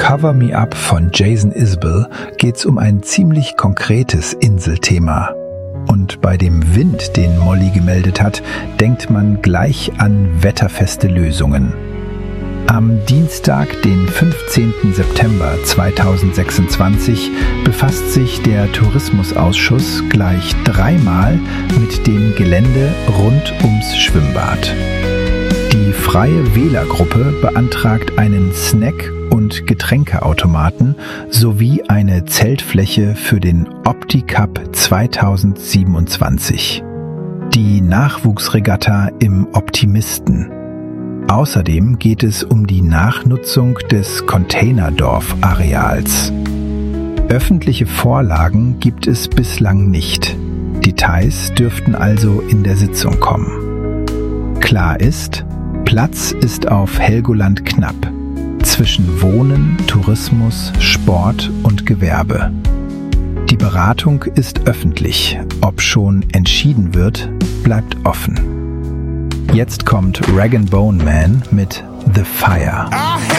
Cover Me Up von Jason Isbell geht's um ein ziemlich konkretes Inselthema. Und bei dem Wind, den Molly gemeldet hat, denkt man gleich an wetterfeste Lösungen. Am Dienstag, den 15. September 2026, befasst sich der Tourismusausschuss gleich 3-mal mit dem Gelände rund ums Schwimmbad. Die Freie Wählergruppe beantragt einen Snack- und Getränkeautomaten sowie eine Zeltfläche für den Opti-Cup 2027. Die Nachwuchsregatta im Optimisten. Außerdem geht es um die Nachnutzung des Containerdorf-Areals. Öffentliche Vorlagen gibt es bislang nicht. Details dürften also in der Sitzung kommen. Klar ist, Platz ist auf Helgoland knapp. Zwischen Wohnen, Tourismus, Sport und Gewerbe. Die Beratung ist öffentlich. Ob schon entschieden wird, bleibt offen. Jetzt kommt Rag & Bone Man mit The Fire.